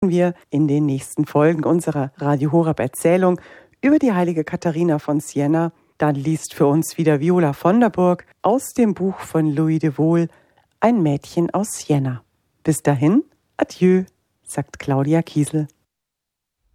wir in den nächsten Folgen unserer Radio Horeb Erzählung über die heilige Katharina von Siena. Dann liest für uns wieder Viola von der Burg aus dem Buch von Louis de Wohl, Ein Mädchen aus Siena. Bis dahin, adieu, sagt Claudia Kiesel.